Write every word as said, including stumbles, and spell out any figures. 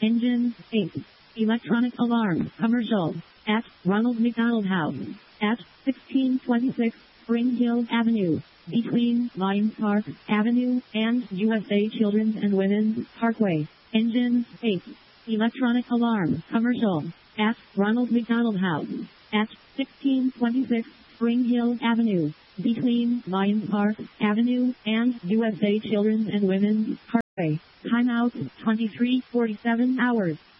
Engine eight. Electronic alarm commercial at Ronald McDonald House at sixteen twenty-six Spring Hill Avenue between Lions Park Avenue and U S A Children's and Women's Parkway. Engine eight. Electronic alarm commercial at Ronald McDonald House at sixteen twenty-six Spring Hill Avenue between Lions Park Avenue and U S A Children's and Women's Parkway. Timeout twenty-three forty-seven hours.